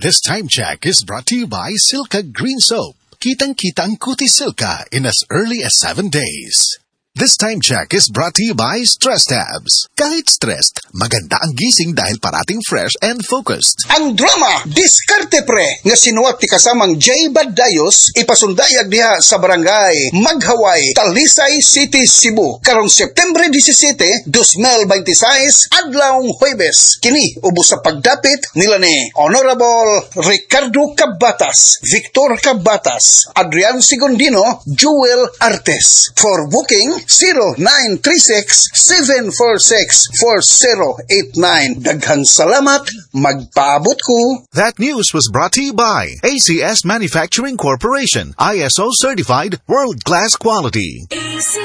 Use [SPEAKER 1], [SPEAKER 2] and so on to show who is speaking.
[SPEAKER 1] This time check is brought to you by Silka Green Soap. Kitang-kita ang kutis Silka in as early as 7 days. This time check is brought to you by Stress Tabs. Kahit stressed, maganda ang gising dahil parating fresh and focused.
[SPEAKER 2] Ang drama, Diskarte Pre, nga sinuwat ti kasamang J. Badayos, ipasundayag diha sa barangay Maghaway, Talisay City, Cebu. Karong September 17, 2026, adlawng Huwebes. Kini, ubos sa pagdapit nila ni Honorable Ricardo Cabatas, Victor Cabatas, Adrian Sigondino, Jewel Artes. For booking, 0936-746-4089. Daghang salamat, magpaabot ko.
[SPEAKER 1] That news was brought to you by ACS Manufacturing Corporation, ISO certified, world-class quality.